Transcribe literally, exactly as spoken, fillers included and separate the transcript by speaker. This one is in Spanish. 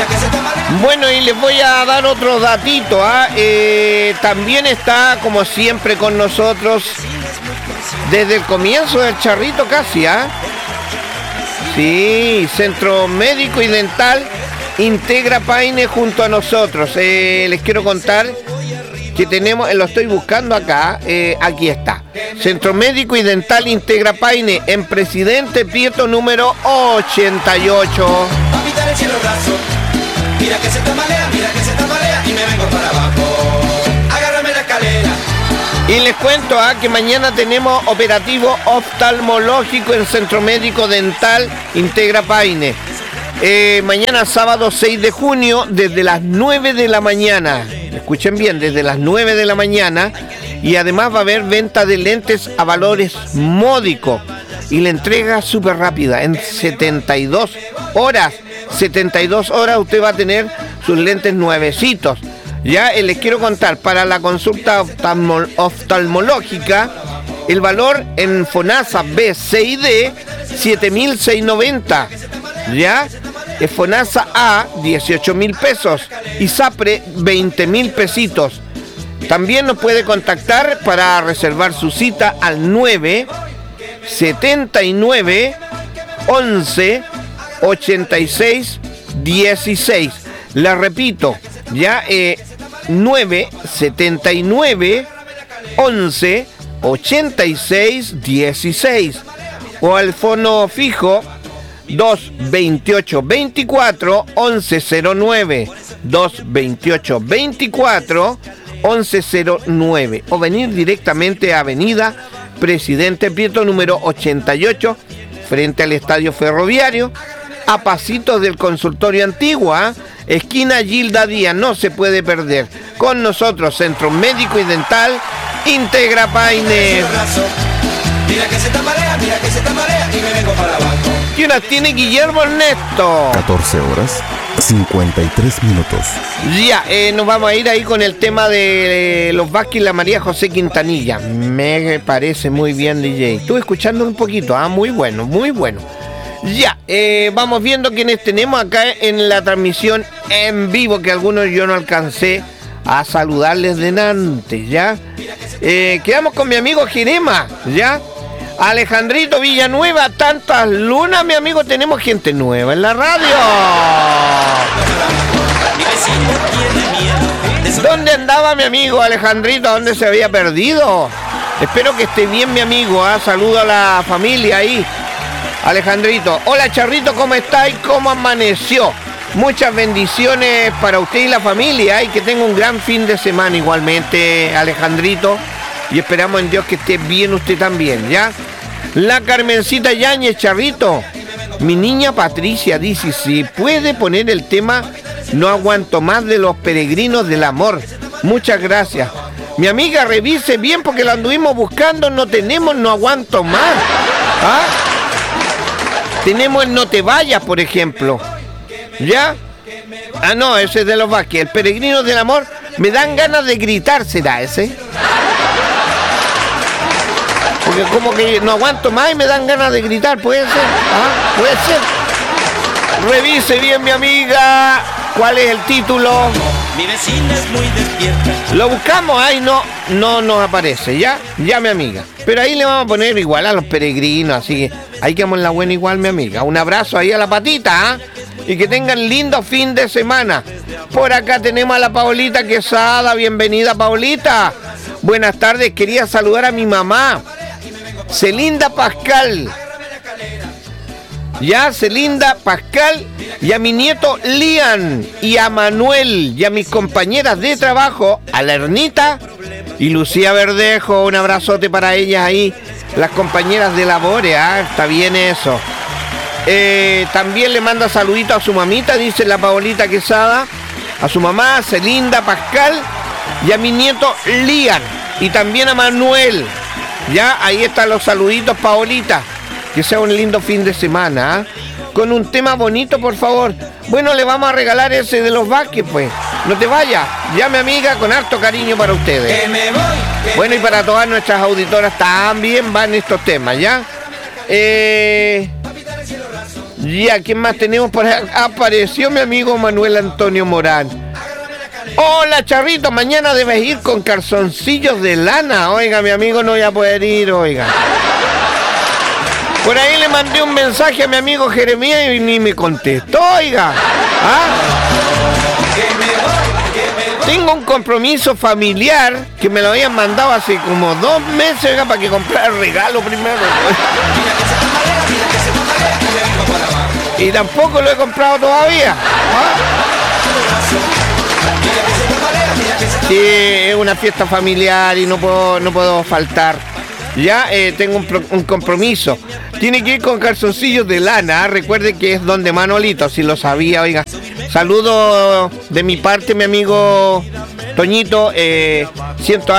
Speaker 1: Bueno, y les voy a dar otro datito, ¿ah? Eh, también está, como siempre, con nosotros desde el comienzo del Charrito casi, ¿ah? Sí, Centro Médico y Dental Integra Paine junto a nosotros. Eh, les quiero contar que tenemos, lo estoy buscando acá, eh, aquí está. Centro Médico y Dental Integra Paine en Presidente Prieto número ochenta y ocho.
Speaker 2: Mira que se tambalea, mira que se tambalea y me vengo para abajo. Agárrame la escalera.
Speaker 1: Y les cuento ah, que mañana tenemos operativo oftalmológico en Centro Médico Dental Integra Paine. Eh, mañana sábado seis de junio desde las nueve de la mañana. Escuchen bien, desde las nueve de la mañana. Y además va a haber venta de lentes a valores módicos. Y la entrega súper rápida, en setenta y dos horas. setenta y dos horas usted va a tener sus lentes nuevecitos. Ya eh, les quiero contar, para la consulta oftalmo- oftalmológica, el valor en FONASA B, C y D, siete mil seiscientos noventa. Ya, eh, FONASA A, dieciocho mil pesos. Y SAPRE, veinte mil pesitos. También nos puede contactar para reservar su cita al nueve setenta y nueve once ochenta y seis dieciséis. La repito, ya eh, nueve setenta y nueve once ochenta y seis dieciséis o al fono fijo dos veintiocho veinticuatro once cero nueve, dos veintiocho veinticuatro once cero nueve, o venir directamente a Avenida Presidente Prieto número ochenta y ocho, frente al Estadio Ferroviario, a pasitos del consultorio antiguo, ¿eh? Esquina Gilda Díaz, no se puede perder. Con nosotros, Centro Médico y Dental Integra Paine.
Speaker 2: Mira que se tambalea, mira que se tambalea y me vengo para abajo.
Speaker 1: ¿Qué horas tiene Guillermo Ernesto?
Speaker 3: catorce horas, cincuenta y tres minutos.
Speaker 1: Ya, eh, nos vamos a ir ahí con el tema de los Vázquez y la María José Quintanilla. Me parece muy bien, D J. Estuve escuchando un poquito, ah, muy bueno, muy bueno. Ya, eh, vamos viendo quiénes tenemos acá en la transmisión en vivo, que algunos yo no alcancé a saludarles de antes, ¿ya? Eh, quedamos con mi amigo Jerema, ¿ya? Alejandrito Villanueva, tantas lunas, mi amigo, tenemos gente nueva en la radio. ¿Dónde andaba mi amigo Alejandrito? ¿Dónde se había perdido? Espero que esté bien mi amigo, ¿eh? Saludo a la familia ahí. Alejandrito, hola Charrito, ¿cómo está y cómo amaneció? Muchas bendiciones para usted y la familia y que tenga un gran fin de semana igualmente, Alejandrito. Y esperamos en Dios que esté bien usted también, ¿ya? La Carmencita Yáñez, Charrito. Mi niña Patricia dice, si puede poner el tema No aguanto más de los peregrinos del amor. Muchas gracias. Mi amiga, revise bien porque la anduvimos buscando, no tenemos No aguanto más. ¿Ah? Tenemos el No te vayas, por ejemplo. ¿Ya? Ah, no, ese es de los Vázquez. El peregrino del amor, me dan ganas de gritar, ¿será ese? Porque como que no aguanto más y me dan ganas de gritar, ¿puede ser? ¿Ah? ¿Puede ser? Revise bien, mi amiga, cuál es el título.
Speaker 2: Mi vecina es muy despierta.
Speaker 1: Lo buscamos, ahí no, no nos aparece, ¿ya? Ya, mi amiga. Pero ahí le vamos a poner igual a los peregrinos, así que ahí quedamos en la buena igual, mi amiga. Un abrazo ahí a la patita, ¿ah? Y que tengan lindo fin de semana. Por acá tenemos a la Paolita Quesada. Bienvenida, Paolita. Buenas tardes, quería saludar a mi mamá, Celinda Pascal. Ya, Celinda Pascal, y a mi nieto Lian, y a Manuel, y a mis compañeras de trabajo, a la Ernita y Lucía Verdejo. Un abrazote para ellas ahí, las compañeras de labores, ¿ah? Está bien eso. Eh, también le manda saluditos a su mamita, dice la Paolita Quesada, a su mamá, Celinda Pascal, y a mi nieto Lian, y también a Manuel. Ya, ahí están los saluditos, Paolita. Que sea un lindo fin de semana, ¿eh? Con un tema bonito, por favor. Bueno, le vamos a regalar ese de los Vázquez, pues. No te vayas. Ya, mi amiga, con harto cariño para ustedes.
Speaker 2: Que me voy, que
Speaker 1: Bueno, y para todas nuestras auditoras también van estos temas, ¿ya? Eh... Ya, ¿quién más tenemos por acá? Apareció mi amigo Manuel Antonio Morán. Hola, Charrito, mañana debes ir con calzoncillos de lana. Oiga, mi amigo no voy a poder ir, oiga. Por ahí le mandé un mensaje a mi amigo Jeremías y ni me contestó, oiga. ¿Ah? Tengo un compromiso familiar que me lo habían mandado hace como dos meses, oiga, para que comprara el regalo primero. Y tampoco lo he comprado todavía. ¿Ah? Sí, es una fiesta familiar y no puedo, no puedo faltar. Ya eh, tengo un, pro, un compromiso. Tiene que ir con calzoncillos de lana. ¿eh? Recuerde que es donde Manolito, si lo sabía, oiga. Saludo de mi parte, mi amigo Toñito. Eh, siento